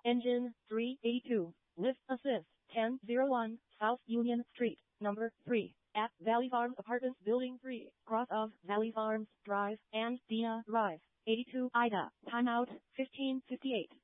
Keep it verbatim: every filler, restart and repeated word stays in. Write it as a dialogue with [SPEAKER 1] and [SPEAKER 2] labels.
[SPEAKER 1] Engine three eighty-two. Lift assist. ten oh one South Union Street, number three. At Valley Farms Apartments Building three, cross of Valley Farms Drive and Dina Drive. eighty-two Ida. Timeout fifteen fifty-eight.